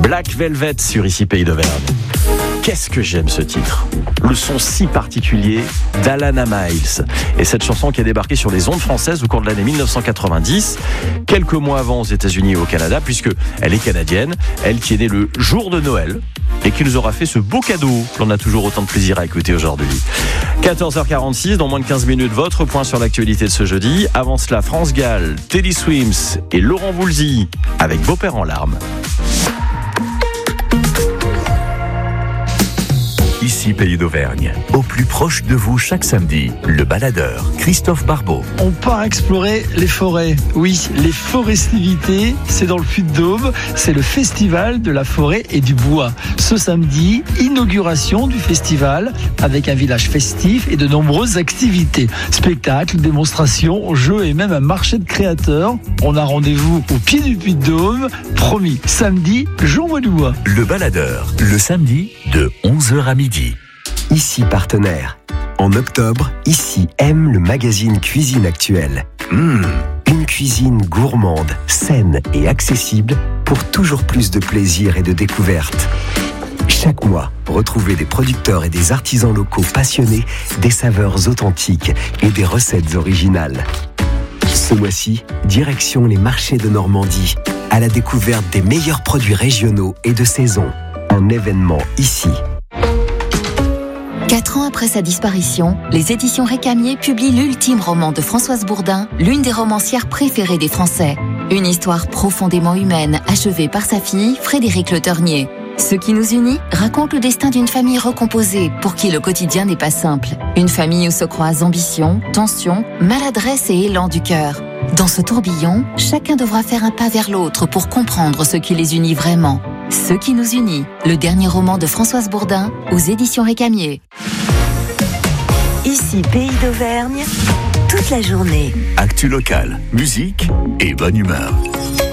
Black Velvet sur Ici Pays d'Auvergne. Qu'est-ce que j'aime ce titre, le son si particulier d'Alana Miles. Et cette chanson qui a débarqué sur les ondes françaises au cours de l'année 1990, quelques mois avant aux États-Unis et au Canada, puisque elle est canadienne, elle qui est née le jour de Noël et qui nous aura fait ce beau cadeau qu'on a toujours autant de plaisir à écouter aujourd'hui. 14h46, dans moins de 15 minutes, votre point sur l'actualité de ce jeudi. Avant cela, France Gall, Teddy Swims et Laurent Voulzy avec Beau-père en larmes. Ici Pays d'Auvergne, au plus proche de vous chaque samedi, le baladeur Christophe Barbeau. On part explorer les forêts. Oui, les forestivités, c'est dans le Puy-de-Dôme. C'est le festival de la forêt et du bois. Ce samedi, inauguration du festival avec un village festif et de nombreuses activités. Spectacles, démonstrations, jeux et même un marché de créateurs. On a rendez-vous au pied du Puy-de-Dôme. Promis, samedi, jour du bois. Le baladeur, le samedi de 11h à midi. Ici partenaire. En octobre, Ici aime le magazine Cuisine Actuelle. Une cuisine gourmande, saine et accessible pour toujours plus de plaisir et de découverte. Chaque mois, retrouvez des producteurs et des artisans locaux passionnés des saveurs authentiques et des recettes originales. Ce mois-ci, direction les marchés de Normandie, à la découverte des meilleurs produits régionaux et de saison. Un événement ici. 4 ans après sa disparition, les éditions Récamier publient l'ultime roman de Françoise Bourdin, l'une des romancières préférées des Français. Une histoire profondément humaine, achevée par sa fille, Frédérique Le Ternier. Ce qui nous unit raconte le destin d'une famille recomposée, pour qui le quotidien n'est pas simple. Une famille où se croisent ambition, tension, maladresse et élan du cœur. Dans ce tourbillon, chacun devra faire un pas vers l'autre pour comprendre ce qui les unit vraiment. Ce qui nous unit, le dernier roman de Françoise Bourdin aux éditions Récamier. Ici Pays d'Auvergne, toute la journée. Actu locale, musique et bonne humeur.